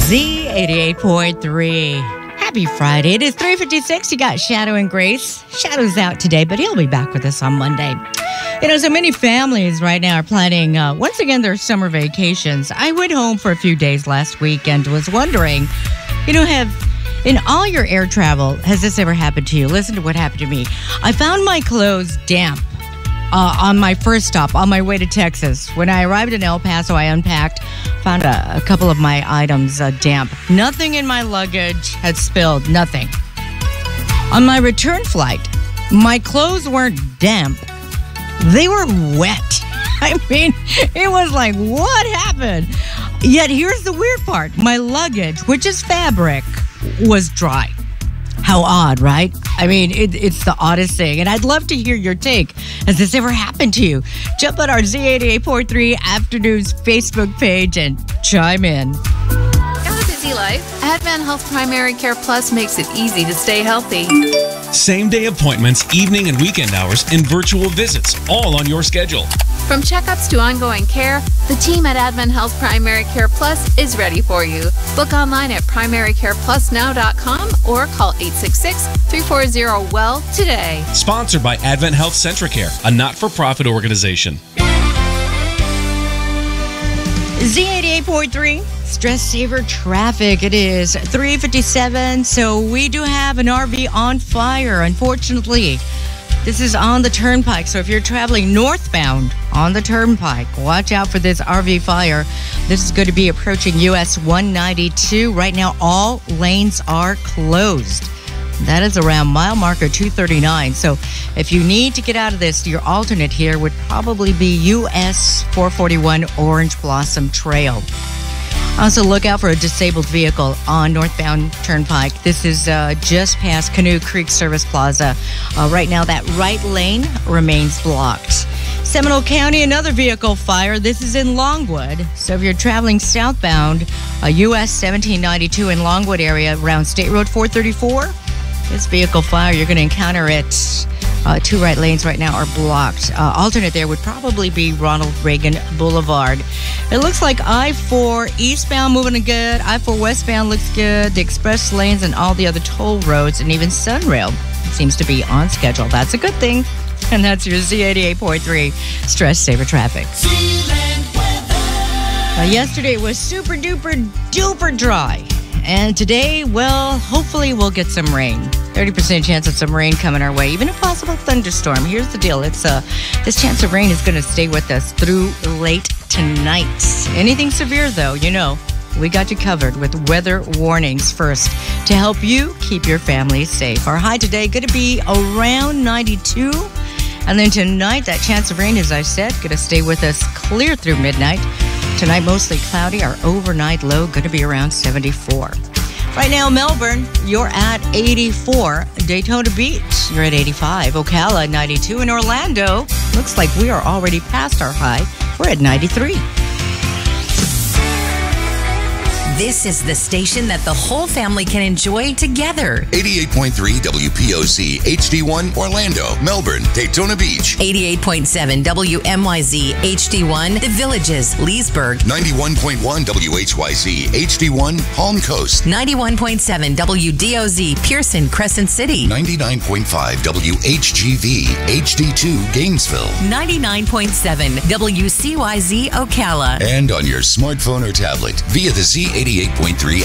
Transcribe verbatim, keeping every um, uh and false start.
Z eighty-eight point three. Happy Friday. It is three fifty-six. You got Shadow and Grace. Shadow's out today, but he'll be back with us on Monday. You know, so many families right now are planning, uh, once again, their summer vacations. I went home for a few days last week and was wondering, you know, have, in all your air travel, has this ever happened to you? Listen to what happened to me. I found my clothes damp uh, on my first stop on my way to Texas. When I arrived in El Paso, I unpacked, found a, a couple of my items uh, damp. Nothing in my luggage had spilled, nothing. On my return flight, my clothes weren't damp. They were wet. I mean, it was like, what happened? Yet here's the weird part. My luggage, which is fabric, was dry. How odd, right? I mean, it, it's the oddest thing. And I'd love to hear your take. Has this ever happened to you? Jump on our Z eighty-eight point three Afternoons Facebook page and chime in. Got a busy life? Advent Health Primary Care Plus makes it easy to stay healthy. Same-day appointments, evening and weekend hours, and virtual visits, all on your schedule. From checkups to ongoing care, the team at Advent Health Primary Care Plus is ready for you. Book online at primary care plus now dot com or call eight six six, three four zero, W E L L today. Sponsored by Advent Health Centricare, a not-for-profit organization. Z eighty-eight point three, Stress Saver Traffic. It is three fifty-seven, so we do have an R V on fire, unfortunately. This is on the Turnpike, so if you're traveling northbound on the Turnpike, watch out for this R V fire. This is going to be approaching U S one ninety-two. Right now, all lanes are closed. That is around mile marker two thirty-nine. So if you need to get out of this, your alternate here would probably be U S four forty-one Orange Blossom Trail. Also, look out for a disabled vehicle on northbound Turnpike. This is uh, just past Canoe Creek Service Plaza. Uh, right now, that right lane remains blocked. Seminole County, another vehicle fire. This is in Longwood. So if you're traveling southbound, uh, U S seventeen ninety-two in Longwood area around State Road four thirty-four, this vehicle fire, you're going to encounter it. Uh, two right lanes right now are blocked. Uh, alternate there would probably be Ronald Reagan Boulevard. It looks like I four eastbound moving good. I four westbound looks good. The express lanes and all the other toll roads and even Sunrail seems to be on schedule. That's a good thing. And that's your Z eighty-eight point three Stress Saver Traffic. Uh, yesterday was super duper duper dry. And today, well, hopefully we'll get some rain. thirty percent chance of some rain coming our way, even a possible thunderstorm. Here's the deal. It's uh, this chance of rain is going to stay with us through late tonight. Anything severe, though, you know, we got you covered with weather warnings first to help you keep your family safe. Our high today going to be around ninety-two. And then tonight, that chance of rain, as I said, going to stay with us clear through midnight. Tonight, mostly cloudy. Our overnight low going to be around seventy-four. Right now, Melbourne, you're at eighty-four. Daytona Beach, you're at eighty-five. Ocala, ninety-two. And Orlando, looks like we are already past our high. We're at ninety-three. This is the station that the whole family can enjoy together. eighty-eight point three W P O C H D one Orlando, Melbourne, Daytona Beach. eighty-eight point seven W M Y Z H D one The Villages, Leesburg. ninety-one point one W H Y Z H D one Palm Coast. ninety-one point seven W D O Z Pearson, Crescent City. ninety-nine point five W H G V H D two Gainesville. ninety-nine point seven W C Y Z Ocala. And on your smartphone or tablet via the Z eighty-eight point three